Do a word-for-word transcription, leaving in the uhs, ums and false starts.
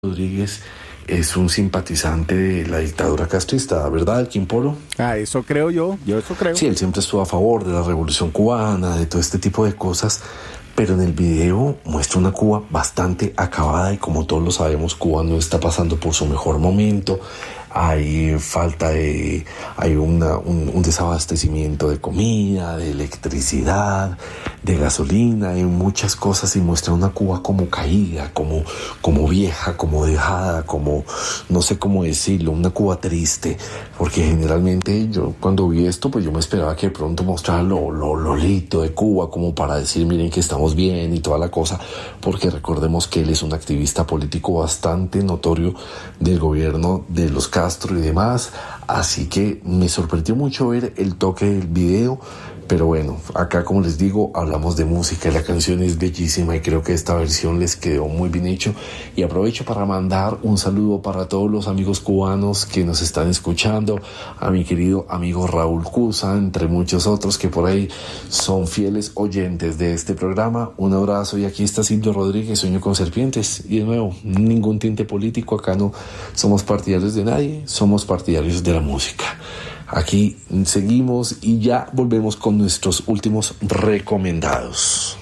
Rodríguez es un simpatizante de la dictadura castrista, ¿verdad, Quimpolo? Ah, eso creo yo, yo eso creo. Sí, él siempre estuvo a favor de la revolución cubana, de todo este tipo de cosas, pero en el video muestra una Cuba bastante acabada y como todos lo sabemos, Cuba no está pasando por su mejor momento. Hay falta de, hay una, un, un desabastecimiento de comida, de electricidad, de gasolina, hay muchas cosas y muestra una Cuba como caída, como, como vieja, como dejada, como, no sé cómo decirlo, una Cuba triste, porque generalmente yo cuando vi esto, pues yo me esperaba que de pronto mostrara lo, lo, lo lindo de Cuba, como para decir, miren que estamos bien y toda la cosa, porque recordemos que él es un activista político bastante notorio del gobierno de los Castro y demás, así que me sorprendió mucho ver el toque del video, pero bueno, acá como les digo, hablamos de música y la canción es bellísima y creo que esta versión les quedó muy bien hecho y aprovecho para mandar un saludo para todos los amigos cubanos que nos están escuchando, a mi querido amigo Raúl Cusa, entre muchos otros que por ahí son fieles oyentes de este programa. Un abrazo y aquí está Silvio Rodríguez, Sueño con Serpientes y de nuevo, ningún tinte político, acá no somos partidarios de nadie, somos partidarios de la música. Aquí seguimos y ya volvemos con nuestros últimos recomendados.